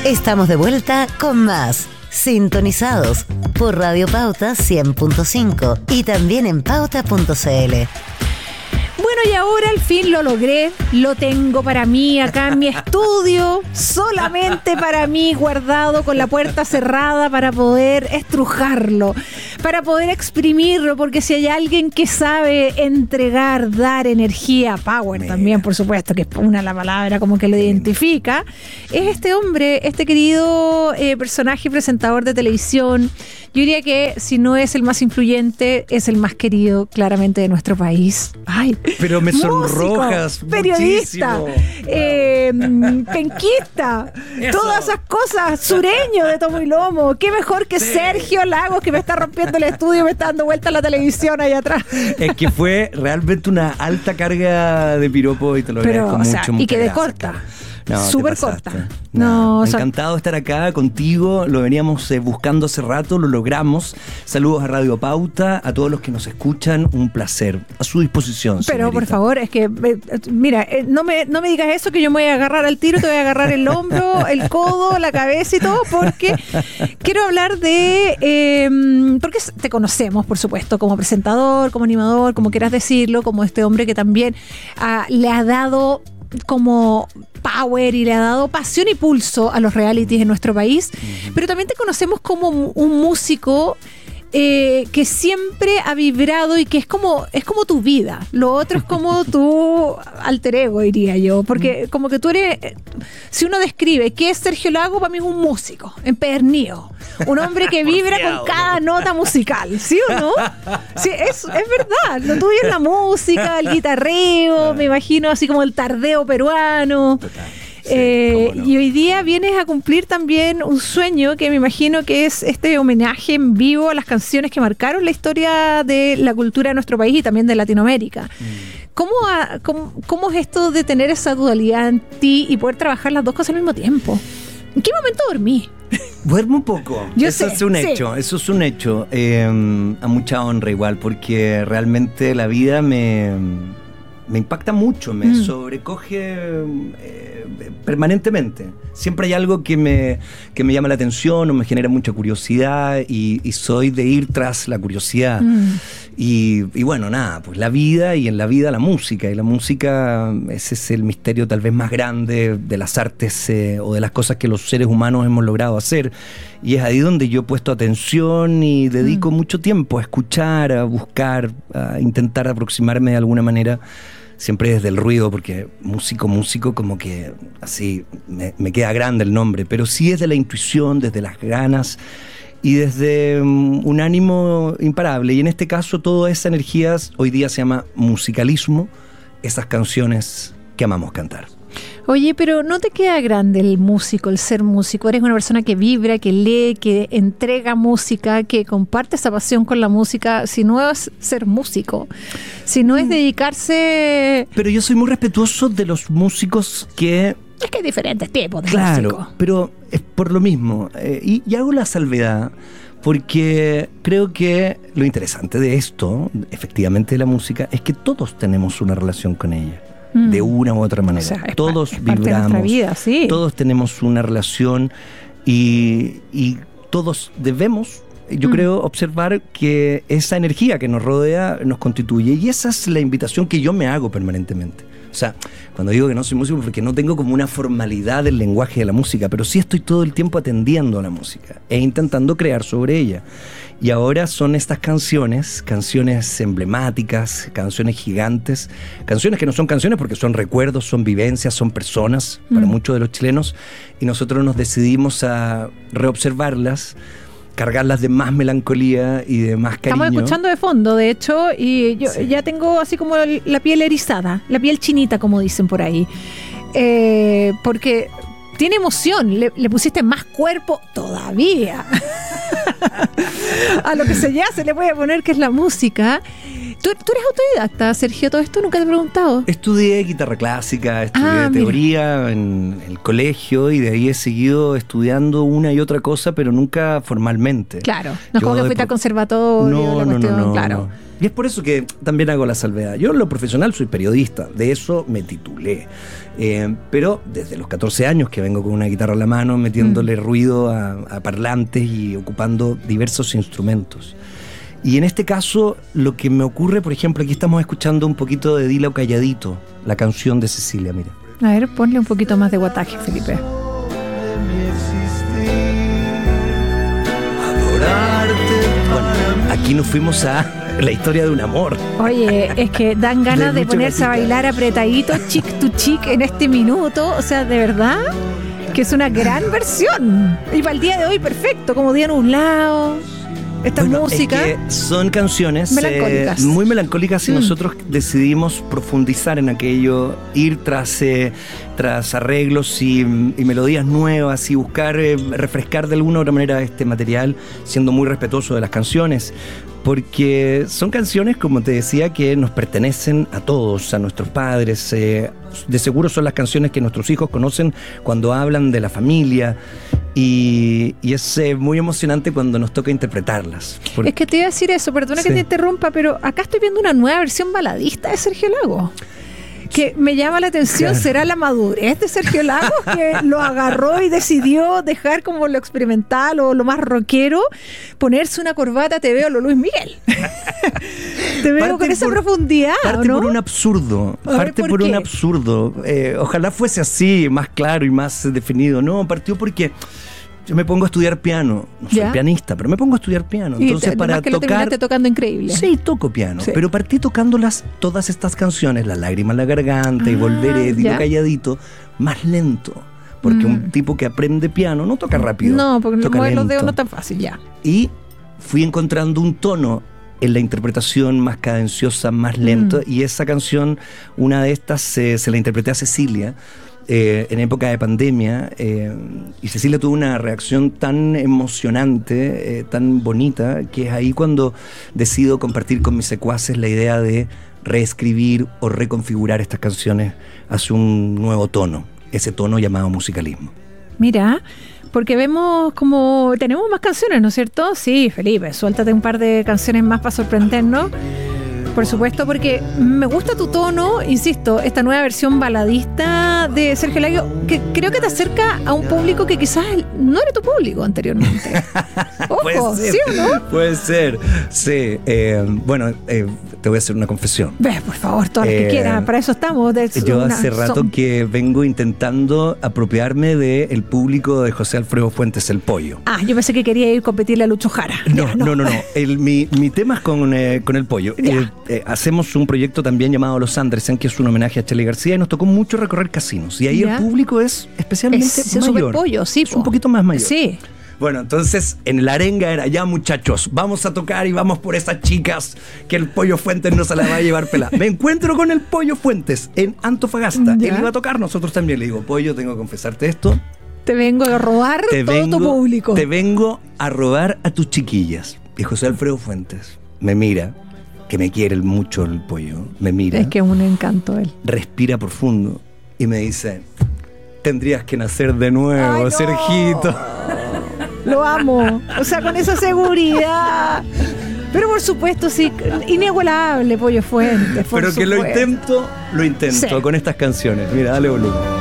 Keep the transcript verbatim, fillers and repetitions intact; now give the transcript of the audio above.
Estamos de vuelta con más Sintonizados por Radio Pauta cien punto cinco y también en pauta punto c l. Bueno, y ahora al fin lo logré, lo tengo para mí acá en mi estudio, solamente para mí, guardado con la puerta cerrada para poder estrujarlo, para poder exprimirlo, porque si hay alguien que sabe entregar, dar energía, power Mira. también, por supuesto, que es una la palabra como que lo identifica, es este hombre, este querido eh, personaje y presentador de televisión. Yo diría que si no es el más influyente, es el más querido claramente de nuestro país. Ay, pero me sonrojas. Periodista, eh, penquista, Eso. todas esas cosas, sureño de tomo y lomo. Qué mejor que sí. Sergio Lagos, que me está rompiendo el estudio y me está dando vuelta a la televisión ahí atrás. Es que fue realmente una alta carga de piropo y te lo pero, agradezco o sea, mucho. Y quedé corta. No, súper corta. No, no, encantado de estar acá contigo. Lo veníamos eh, buscando hace rato, lo logramos. Saludos a Radio Pauta, a todos los que nos escuchan. Un placer. A su disposición. Pero señorita. por favor, es que, eh, mira, eh, no, me, no me digas eso, que yo me voy a agarrar al tiro, te voy a agarrar el hombro, el codo, la cabeza y todo, porque quiero hablar de. Eh, porque te conocemos, por supuesto, como presentador, como animador, como quieras decirlo, como este hombre que también ah, le ha dado como power y le ha dado pasión y pulso a los realities en nuestro país, uh-huh. pero también te conocemos como un músico eh, que siempre ha vibrado y que es como es como tu vida. Lo otro es como tu alter ego, diría yo, porque como que tú eres, si uno describe qué es Sergio Lago, para mí es un músico empedernido, un hombre que vibra con cada nota musical, ¿sí o no? Sí, es, es verdad, lo tuyo es la música, el guitarreo, me imagino así como el tardeo peruano. Total. Sí, eh, no. Y hoy día vienes a cumplir también un sueño que me imagino que es este homenaje en vivo a las canciones que marcaron la historia de la cultura de nuestro país y también de Latinoamérica. Mm. ¿Cómo, a, cómo, ¿Cómo es esto de tener esa dualidad en ti y poder trabajar las dos cosas al mismo tiempo? ¿En qué momento dormí? Duermo un poco. Yo eso sé, es un sí. hecho, eso es un hecho. Eh, a mucha honra igual, porque realmente la vida me, me impacta mucho, me mm. sobrecoge eh, permanentemente. Siempre hay algo que me, que me llama la atención o me genera mucha curiosidad y, y soy de ir tras la curiosidad. Mm. Y, y bueno, nada, pues la vida y en la vida la música. Y la música, ese es el misterio tal vez más grande de las artes eh, o de las cosas que los seres humanos hemos logrado hacer. Y es ahí donde yo he puesto atención y dedico mm. mucho tiempo a escuchar, a buscar, a intentar aproximarme de alguna manera. Siempre desde el ruido, porque músico, músico, como que así me, me queda grande el nombre, pero sí desde la intuición, desde las ganas y desde um, un ánimo imparable. Y en este caso, toda esa energía hoy día se llama musicalismo, esas canciones que amamos cantar. Oye, pero ¿no te queda grande el músico, el ser músico? Eres una persona que vibra, que lee, que entrega música, que comparte esa pasión con la música. Si no es ser músico, si no es dedicarse... Pero yo soy muy respetuoso de los músicos que... Es que hay diferentes tipos de claro, músicos. Claro, pero es por lo mismo. Eh, y, y hago la salvedad porque creo que lo interesante de esto, efectivamente de la música, es que todos tenemos una relación con ella. De una u otra manera. O sea, todos es vibramos, vida, sí. Todos tenemos una relación y, y todos debemos, yo mm. creo, observar que esa energía que nos rodea nos constituye. Y esa es la invitación que yo me hago permanentemente. O sea, cuando digo que no soy músico, porque no tengo como una formalidad del lenguaje de la música, pero sí estoy todo el tiempo atendiendo a la música e intentando crear sobre ella. Y ahora son estas canciones, canciones emblemáticas, canciones gigantes, canciones que no son canciones porque son recuerdos, son vivencias, son personas mm. para muchos de los chilenos, y nosotros nos decidimos a reobservarlas, cargarlas de más melancolía y de más cariño. Estamos escuchando de fondo, de hecho, y yo sí. ya tengo así como la piel erizada, la piel chinita, como dicen por ahí, eh, porque tiene emoción, le, le pusiste más cuerpo todavía a lo que se ya se le puede poner, que es la música. ¿Tú, ¿Tú eres autodidacta, Sergio? ¿Todo esto nunca te he preguntado? Estudié guitarra clásica, estudié Ah, teoría mira. en el colegio y de ahí he seguido estudiando una y otra cosa, pero nunca formalmente. Claro, no es Yo como que de fuiste por- al conservatorio, No, la no, cuestión, no, no, claro. no. Y es por eso que también hago la salvedad. Yo en lo profesional soy periodista, de eso me titulé. Eh, pero desde los catorce años que vengo con una guitarra en la mano, metiéndole Mm. ruido a, a parlantes y ocupando diversos instrumentos. Y en este caso, lo que me ocurre, por ejemplo, aquí estamos escuchando un poquito de Dilo Calladito, la canción de Cecilia, mira. A ver, ponle un poquito más de guataje, Felipe. Bueno, aquí nos fuimos a la historia de un amor. Oye, es que dan ganas De de mucho ponerse a gatito. bailar apretadito, chic to chic en este minuto. O sea, de verdad que es una gran versión. Y para el día de hoy, perfecto, como día nublado. Esta Bueno, música. es que son canciones Melancólicas. eh, muy melancólicas y Mm. nosotros decidimos profundizar en aquello, ir tras, eh, tras arreglos y, y melodías nuevas y buscar eh, refrescar de alguna u otra manera este material, siendo muy respetuoso de las canciones. Porque son canciones, como te decía, que nos pertenecen a todos, a nuestros padres. Eh, de seguro son las canciones que nuestros hijos conocen cuando hablan de la familia. Y, y es eh, muy emocionante cuando nos toca interpretarlas. Porque- Es que te iba a decir eso, perdona que Sí. te interrumpa, pero acá estoy viendo una nueva versión baladista de Sergio Lago. Que me llama la atención, Claro. ¿será la madurez de Sergio Lagos que lo agarró y decidió dejar como lo experimental o lo más rockero, ponerse una corbata, te veo lo Luis Miguel? Te veo Parte con esa por- profundidad, Parte ¿no? por un absurdo, A ver, parte ¿por por, qué? un absurdo. Eh, ojalá fuese así, más claro y más definido. No, partió porque yo me pongo a estudiar piano. No soy Ya. pianista, pero me pongo a estudiar piano. Y Entonces, te- para además que lo tocar. terminaste tocando increíble. Sí, toco piano, Sí. pero partí tocándolas todas estas canciones, La lágrima en la garganta y Ah, Volveré, Dilo ya. Calladito, más lento. Porque Mm. un tipo que aprende piano no toca rápido. No, porque toca mover los lento. dedos no es tan fácil, ya. Y fui encontrando un tono en la interpretación más cadenciosa, más lento. Mm. Y esa canción, una de estas, se, se la interpreté a Cecilia eh, en época de pandemia. eh, y Cecilia tuvo una reacción tan emocionante, eh, tan bonita, que es ahí cuando decido compartir con mis secuaces la idea de reescribir o reconfigurar estas canciones hacia un nuevo tono. Ese tono llamado musicalismo. Mira, porque vemos como tenemos más canciones, ¿no es cierto? Sí, Felipe, suéltate un par de canciones más para sorprendernos. Por supuesto, porque me gusta tu tono, insisto, esta nueva versión baladista de Sergio Lago, que creo que te acerca a un público que quizás no era tu público anteriormente. Ojo, ¿sí o no? Puede ser, sí. Eh, bueno, eh, te voy a hacer una confesión. Ve, por favor, todo lo que Eh, quieras, para eso estamos. De- Yo una- hace rato son- que vengo intentando apropiarme del público de José Alfredo Fuentes, El Pollo. Ah, yo pensé que quería ir a competirle a Lucho Jara. No, Ya, no, no, no. El, mi, mi tema es con, eh, con El Pollo. Ya. Eh, eh, hacemos un proyecto también llamado Los Andersen, que es un homenaje a Charly García, y nos tocó mucho recorrer casinos. Y ahí Ya. el público es especialmente Es mayor. súper pollo, sí. Es po. un poquito más mayor. Sí. Bueno, entonces en la arenga era, ya muchachos, vamos a tocar y vamos por esas chicas que el Pollo Fuentes no se la va a llevar pelada. Me encuentro con el Pollo Fuentes en Antofagasta. Ya. Él iba a tocar, nosotros también. Le digo, Pollo, tengo que confesarte esto. Te vengo a robar Te todo vengo, tu público. te vengo a robar a tus chiquillas. Y José Alfredo Fuentes me mira, que me quiere mucho el Pollo, me mira, Es que es un encanto él. respira profundo y me dice, tendrías que nacer de nuevo, Ay, no. Sergito. Lo amo. O sea, con esa seguridad. Pero por supuesto, sí, inigualable Pollo Fuentes. por Pero que lo supuesto. intento, lo intento Sí. con estas canciones. Mira, dale volumen.